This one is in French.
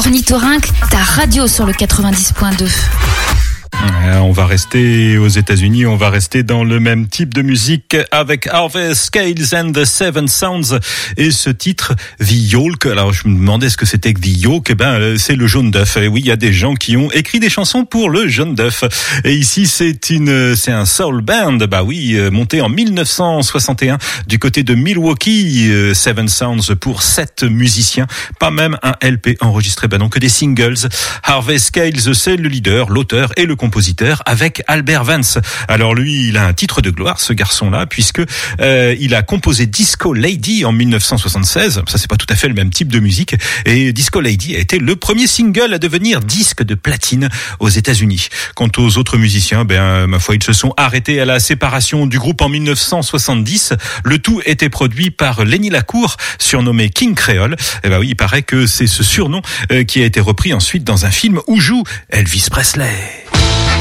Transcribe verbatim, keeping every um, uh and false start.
Ornithorynque, ta radio sur le quatre-vingt-dix point deux. On va rester aux États-Unis, on va rester dans le même type de musique avec Harvey Scales and the Seven Sounds et ce titre The Yolk. Alors je me demandais ce que c'était que The Yolk. Eh ben c'est le jaune d'œuf. Et oui, il y a des gens qui ont écrit des chansons pour le jaune d'œuf. Et ici c'est une, c'est un soul band. Bah oui, monté en mille neuf cent soixante et un du côté de Milwaukee. Seven Sounds pour sept musiciens. Pas même un L P enregistré. Bah non, que des singles. Harvey Scales, c'est le leader, l'auteur et le compositeur avec Albert Vance. Alors lui, il a un titre de gloire, ce garçon-là, puisque euh, il a composé Disco Lady en mille neuf cent soixante-seize. Ça, c'est pas tout à fait le même type de musique. Et Disco Lady a été le premier single à devenir disque de platine aux États-Unis. Quant aux autres musiciens, ben ma foi, ils se sont arrêtés à la séparation du groupe en mille neuf cent soixante-dix. Le tout était produit par Lenny Lacour, surnommé King Creole. Et ben oui, il paraît que c'est ce surnom euh, qui a été repris ensuite dans un film où joue Elvis Presley.